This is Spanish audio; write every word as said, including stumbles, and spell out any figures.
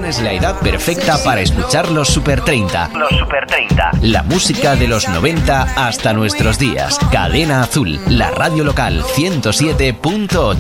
es la edad perfecta para escuchar los Super treinta. Los Super treinta. La música de los noventa hasta nuestros días. Cadena Azul, la radio local ciento siete punto ocho.